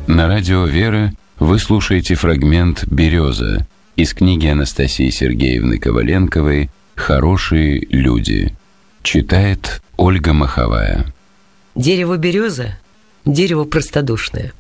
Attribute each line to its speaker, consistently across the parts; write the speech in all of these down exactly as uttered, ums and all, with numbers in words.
Speaker 1: На радио «Вера» вы слушаете фрагмент «Береза» из книги Анастасии Сергеевны Коваленковой «Хорошие люди». Читает Ольга Маховая.
Speaker 2: Дерево береза – дерево простодушное.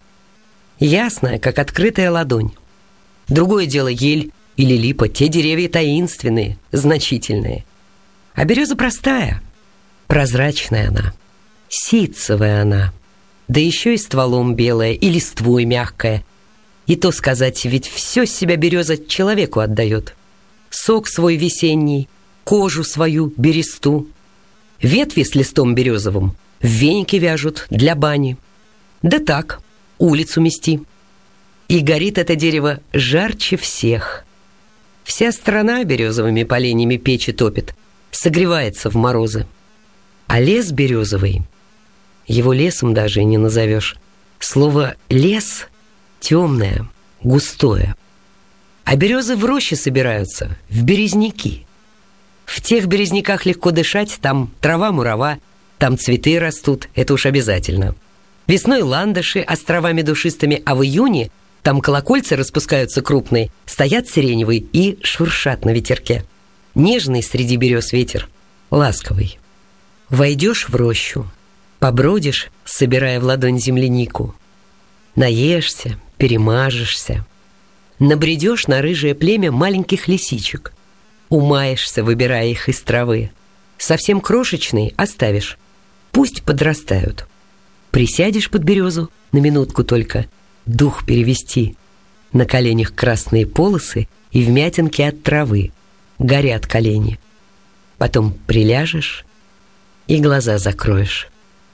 Speaker 2: Ясное, как открытая ладонь. Другое дело ель или липа – те деревья таинственные, значительные. А береза простая, прозрачная она, ситцевая она, да еще и стволом белая, и листвой мягкая. И то сказать, ведь все себя береза человеку отдает. Сок свой весенний, кожу свою бересту. Ветви с листом березовым в веники вяжут для бани. Да так, улицу мести. И горит это дерево жарче всех. Вся страна березовыми поленьями печи топит, согревается в морозы. А лес березовый, его лесом даже и не назовешь. Слово «лес» темное, густое. А березы в роще собираются, в березняки. В тех березняках легко дышать, там трава-мурава, там цветы растут, это уж обязательно. Весной ландыши островами душистыми, а в июне там колокольцы распускаются крупные, стоят сиреневые и шуршат на ветерке. Нежный среди берез ветер, ласковый. Войдешь в рощу, побродишь, собирая в ладонь землянику. Наешься, перемажешься. Набредешь на рыжее племя маленьких лисичек. Умаешься, выбирая их из травы. Совсем крошечные оставишь. Пусть подрастают. Присядешь под березу на минутку только, дух перевести. На коленях красные полосы и вмятинки от травы. Горят колени. Потом приляжешь и глаза закроешь.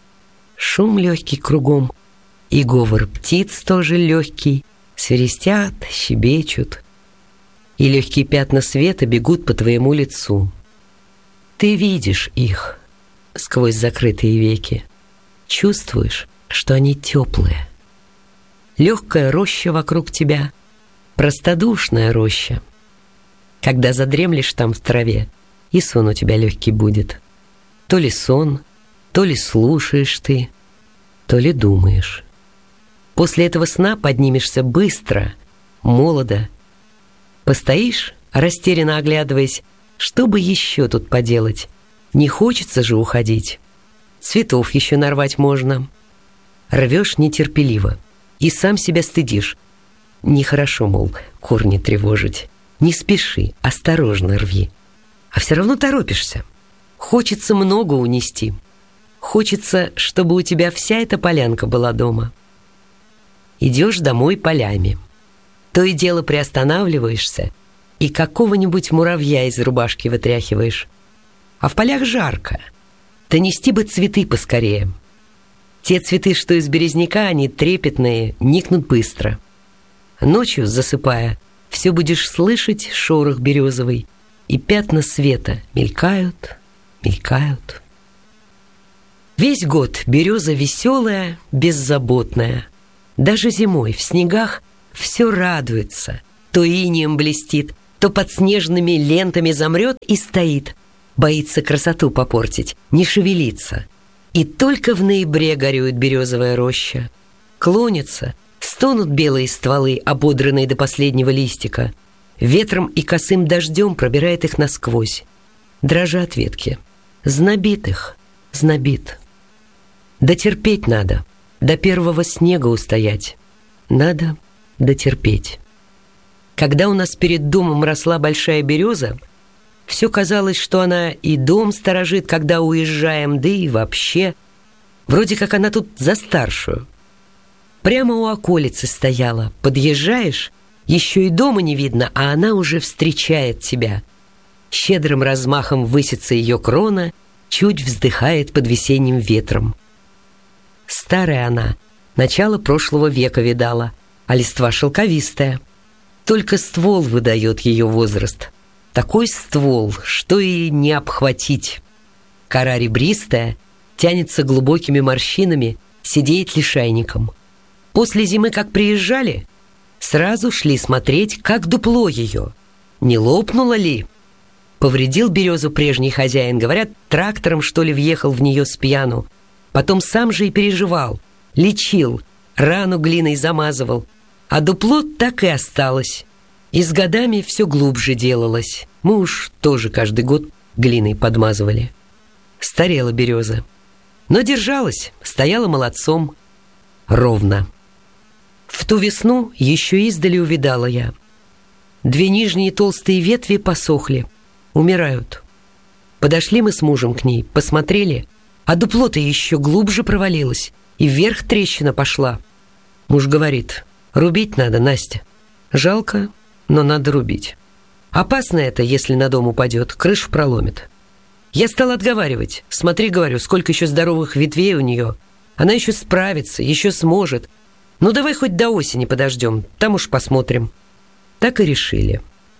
Speaker 2: Шум легкий кругом, и говор птиц тоже легкий, свиристят, щебечут, и легкие пятна света бегут по твоему лицу. Ты видишь их сквозь закрытые веки, чувствуешь, что они теплые. Легкая роща вокруг тебя, простодушная роща. Когда задремлешь там в траве, и сон у тебя легкий будет. То ли сон, то ли слушаешь ты, то ли думаешь. После этого сна поднимешься быстро, молодо. Постоишь, растерянно оглядываясь, что бы еще тут поделать? Не хочется же уходить. Цветов еще нарвать можно. Рвешь нетерпеливо и сам себя стыдишь. Нехорошо, мол, корни тревожить. Не спеши, осторожно рви. А все равно торопишься. Хочется много унести. Хочется, чтобы у тебя вся эта полянка была дома. Идешь домой полями. То и дело приостанавливаешься и какого-нибудь муравья из рубашки вытряхиваешь. А в полях жарко. Да нести бы цветы поскорее. Те цветы, что из березняка, они трепетные, никнут быстро. Ночью, засыпая, все будешь слышать шорох березовый, и пятна света мелькают, мелькают. Весь год береза веселая, беззаботная. Даже зимой в снегах все радуется. То инеем блестит, то под снежными лентами замрет и стоит. Боится красоту попортить, не шевелится. И только в ноябре горюет березовая роща. Клонятся, стонут белые стволы, ободранные до последнего листика. Ветром и косым дождем пробирает их насквозь. Дрожат ветки. Знобит их, знобит. Дотерпеть надо, до первого снега устоять. Надо дотерпеть. Когда у нас перед домом росла большая береза, все казалось, что она и дом сторожит, когда уезжаем, да и вообще. Вроде как она тут за старшую. Прямо у околицы стояла. Подъезжаешь, еще и дома не видно, а она уже встречает тебя. Щедрым размахом высится ее крона, чуть вздыхает под весенним ветром. Старая она, начало прошлого века видала, а листва шелковистая. Только ствол выдает ее возраст. Такой ствол, что и не обхватить. Кора ребристая, тянется глубокими морщинами, сидеет лишайником. После зимы, как приезжали, сразу шли смотреть, как дупло ее. Не лопнуло ли? Повредил березу прежний хозяин, говорят, трактором, что ли, въехал в нее с пьяну. Потом сам же и переживал, лечил, рану глиной замазывал, а дупло так и осталось. И с годами все глубже делалось. Мы уж тоже каждый год глиной подмазывали. Старела береза, но держалась, стояла молодцом, ровно. В ту весну еще издали увидала я. Две нижние толстые ветви посохли, умирают. Подошли мы с мужем к ней, посмотрели, а дупло-то еще глубже провалилось, и вверх трещина пошла. Муж говорит: рубить надо, Настя. Жалко, но надо рубить. Опасно это, если на дом упадет, крышу проломит. Я стал отговаривать. Смотри, говорю, сколько еще здоровых ветвей у нее. Она еще справится, еще сможет. Ну, давай хоть до осени подождем, там уж посмотрим. Так и решили.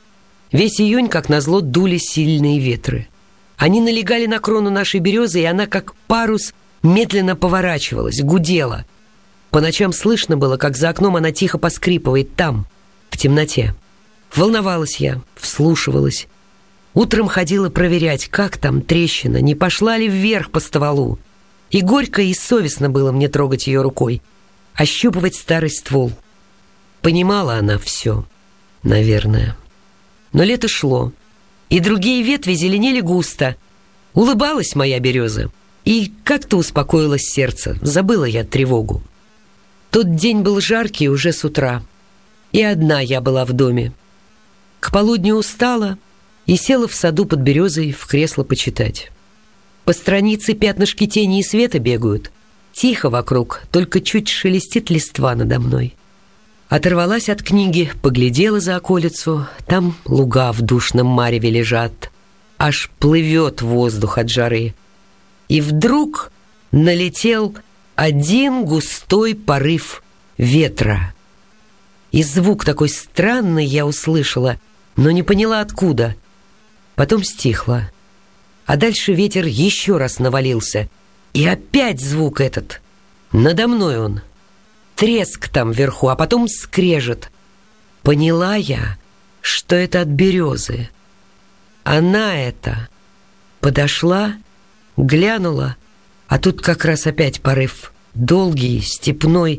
Speaker 2: Весь июнь, как назло, дули сильные ветры. Они налегали на крону нашей березы, и она, как парус, медленно поворачивалась, гудела. По ночам слышно было, как за окном она тихо поскрипывает там, в темноте. Волновалась я, вслушивалась. Утром ходила проверять, как там трещина, не пошла ли вверх по стволу. И горько и совестно было мне трогать ее рукой, ощупывать старый ствол. Понимала она все, наверное. Но лето шло, и другие ветви зеленели густо. Улыбалась моя береза, и как-то успокоилось сердце, забыла я тревогу. Тот день был жаркий уже с утра, и одна я была в доме. К полудню устала и села в саду под березой в кресло почитать. По странице пятнышки тени и света бегают. Тихо вокруг, только чуть шелестит листва надо мной. Оторвалась от книги, поглядела за околицу. Там луга в душном мареве лежат. Аж плывет воздух от жары. И вдруг налетел один густой порыв ветра. И звук такой странный я услышала, но не поняла откуда. Потом стихло. А дальше ветер еще раз навалился. И опять звук этот. Надо мной он. Треск там вверху, а потом скрежет. Поняла я, что это от березы. Она это. Подошла, глянула, а тут как раз опять порыв. Долгий, степной.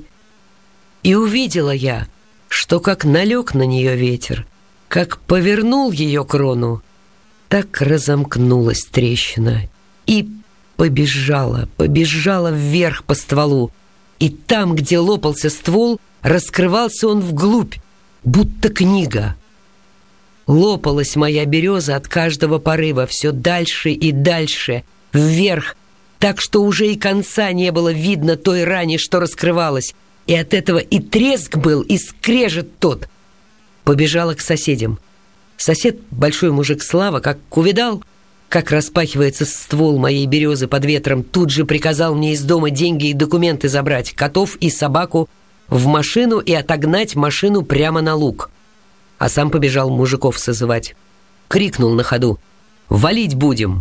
Speaker 2: И увидела я, что как налег на нее ветер, как повернул ее крону, так разомкнулась трещина и побежала, побежала вверх по стволу. И там, где лопался ствол, раскрывался он вглубь, будто книга. Лопалась моя береза от каждого порыва все дальше и дальше, вверх, так что уже и конца не было видно той ране, что раскрывалась. И от этого и треск был, и скрежет тот. Побежала к соседям. Сосед, большой мужик Слава, как увидал, как распахивается ствол моей березы под ветром, тут же приказал мне из дома деньги и документы забрать, котов и собаку в машину и отогнать машину прямо на луг. А сам побежал мужиков созывать. Крикнул на ходу: «Валить будем!»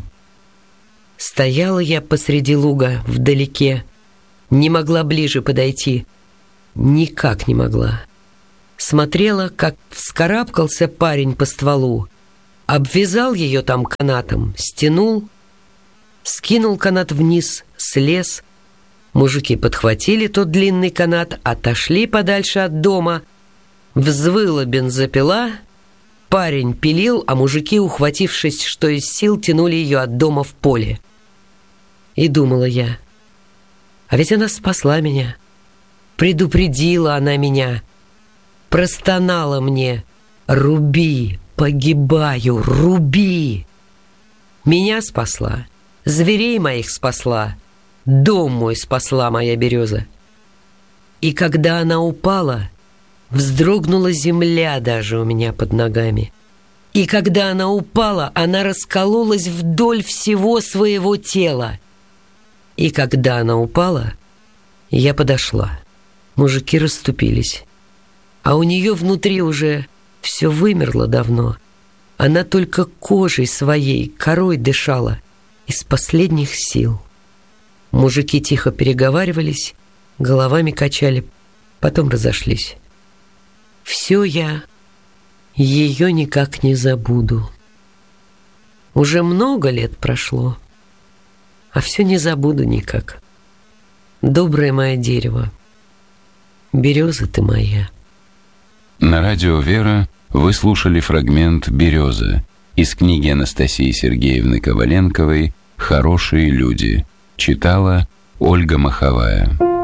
Speaker 2: Стояла я посреди луга, вдалеке. Не могла ближе подойти. Никак не могла. Смотрела, как вскарабкался парень по стволу, обвязал ее там канатом, стянул, скинул канат вниз, слез. Мужики подхватили тот длинный канат, отошли подальше от дома. Взвыла бензопила, парень пилил, а мужики, ухватившись, что из сил, тянули ее от дома в поле. И думала я: а ведь она спасла меня, предупредила она меня, простонала мне: «Руби, погибаю, руби!» Меня спасла, зверей моих спасла, дом мой спасла моя береза. И когда она упала, вздрогнула земля даже у меня под ногами. И когда она упала, она раскололась вдоль всего своего тела. И когда она упала, я подошла. Мужики расступились. А у нее внутри уже все вымерло давно. Она только кожей своей, корой дышала из последних сил. Мужики тихо переговаривались, головами качали, потом разошлись. Все я ее никак не забуду. Уже много лет прошло, а все не забуду никак. Доброе мое дерево, береза ты моя.
Speaker 1: На радио «Вера» вы слушали фрагмент «Береза» из книги Анастасии Сергеевны Коваленковой «Хорошие люди». Читала Ольга Маховая.